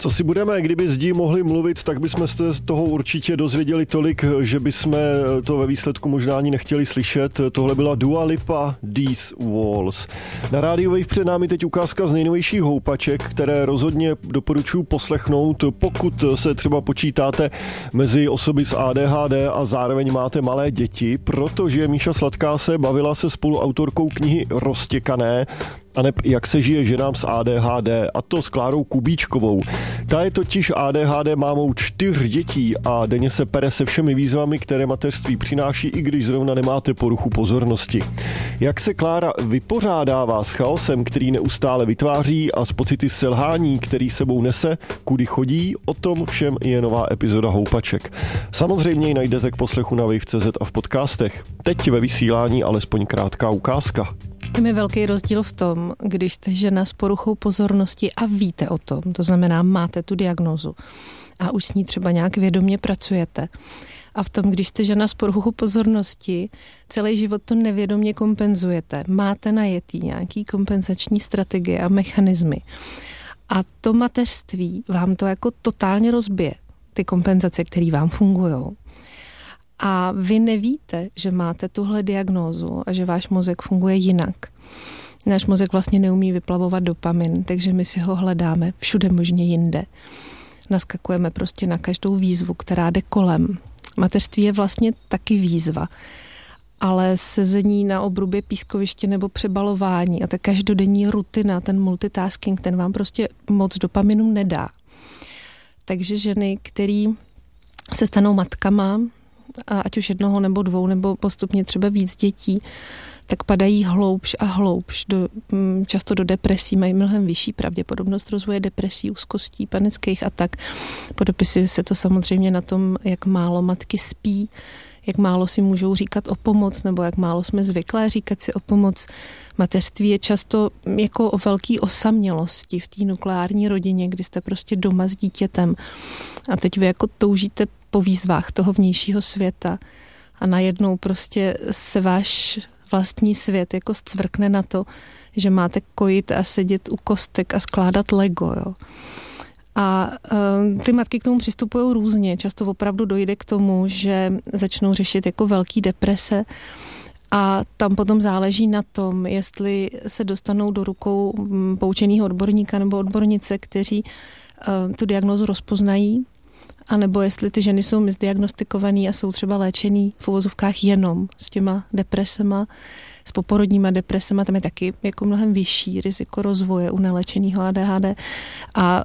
Co si budeme, kdyby zdi mohli mluvit, tak bychom se z toho určitě dozvěděli tolik, že bychom to ve výsledku možná ani nechtěli slyšet. Tohle byla Dua Lipa, These Walls. Na rádiu Wave před námi teď ukázka z nejnovějších houpaček, které rozhodně doporučuji poslechnout, pokud se třeba počítáte mezi osoby s ADHD a zároveň máte malé děti, protože Míša Sladká se bavila se spoluautorkou knihy Roztěkané, aneb jak se žije ženám s ADHD, a to s Klárou Kubíčkovou. Ta je totiž ADHD mámou 4 dětí a denně se pere se všemi výzvami, které mateřství přináší, i když zrovna nemáte poruchu pozornosti. Jak se Klára vypořádává s chaosem, který neustále vytváří, a s pocity selhání, který sebou nese, kudy chodí, o tom všem je nová epizoda Houpaček. Samozřejmě ji najdete k poslechu na Wave.cz a v podcastech. Teď ve vysílání alespoň krátká ukázka. Je velký rozdíl v tom, když jste žena s poruchou pozornosti a víte o tom, to znamená, máte tu diagnózu a už s ní třeba nějak vědomě pracujete. A v tom, když jste žena s poruchou pozornosti, celý život to nevědomě kompenzujete. Máte najetý nějaký kompenzační strategie a mechanismy. A to mateřství vám to jako totálně rozbije, ty kompenzace, které vám fungujou. A vy nevíte, že máte tuhle diagnózu a že váš mozek funguje jinak. Náš mozek vlastně neumí vyplavovat dopamin, takže my si ho hledáme všude možně jinde. Naskakujeme prostě na každou výzvu, která jde kolem. Mateřství je vlastně taky výzva, ale sezení na obrubě pískoviště nebo přebalování a ta každodenní rutina, ten multitasking, ten vám prostě moc dopaminu nedá. Takže ženy, které se stanou matkama, ať už jednoho nebo dvou, nebo postupně třeba víc dětí, tak padají hloubš a hloubš, často do depresí, mají mnohem vyšší pravděpodobnost rozvoje depresí, úzkostí, panických a tak. Podepisuje se to samozřejmě na tom, jak málo matky spí, jak málo si můžou říkat o pomoc, nebo jak málo jsme zvyklé říkat si o pomoc. Mateřství je často jako o velký osamělosti v té nukleární rodině, kdy jste prostě doma s dítětem a teď vy jako toužíte po výzvách toho vnějšího světa a najednou prostě se váš vlastní svět jako zcvrkne na to, že máte kojit a sedět u kostek a skládat Lego, jo. A ty matky k tomu přistupují různě. Často opravdu dojde k tomu, že začnou řešit jako velký deprese a tam potom záleží na tom, jestli se dostanou do rukou poučeného odborníka nebo odbornice, kteří tu diagnózu rozpoznají, anebo jestli ty ženy jsou misdiagnostikovaný a jsou třeba léčený v uvozovkách jenom s těma depresema, s poporodníma depresema, tam je taky jako mnohem vyšší riziko rozvoje u neléčeného ADHD. A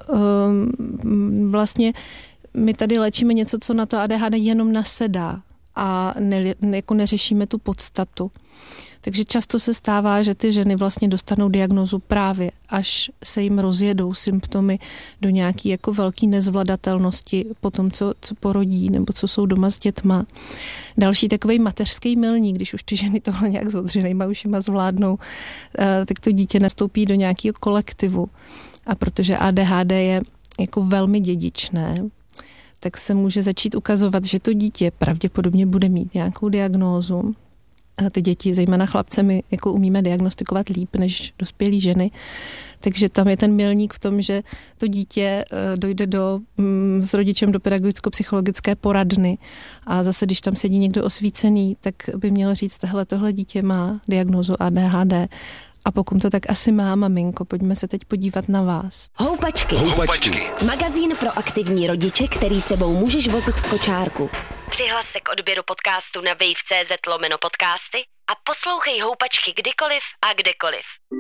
vlastně my tady léčíme něco, co na to ADHD jenom nasedá a jako neřešíme tu podstatu. Takže často se stává, že ty ženy vlastně dostanou diagnózu právě, až se jim rozjedou symptomy do nějaký jako velký nezvladatelnosti po tom, co porodí nebo co jsou doma s dětma. Další takovej mateřský milník, když už ty ženy tohle nějak s odřenejma ušima zvládnou, tak to dítě nastoupí do nějakého kolektivu. A protože ADHD je jako velmi dědičné, tak se může začít ukazovat, že to dítě pravděpodobně bude mít nějakou diagnózu. A ty děti, zejména chlapce, my jako umíme diagnostikovat líp než dospělí ženy. Takže tam je ten milník v tom, že to dítě dojde s rodičem do pedagogicko-psychologické poradny a zase, když tam sedí někdo osvícený, tak by měl říct, tohle dítě má diagnózu ADHD. A pokud to tak asi má, maminko, pojďme se teď podívat na vás. Houpačky. Magazín pro aktivní rodiče, který sebou můžeš vozit v kočárku. Přihlas se k odběru podcastu na wave.cz/podcasty a poslouchej Houpačky kdykoliv a kdekoliv.